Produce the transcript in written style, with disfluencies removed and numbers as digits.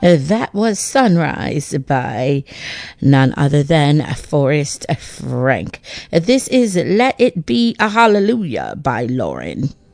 That was Sunrise by none other than Forrest Frank. This is Let It Be a Hallelujah by Lauren.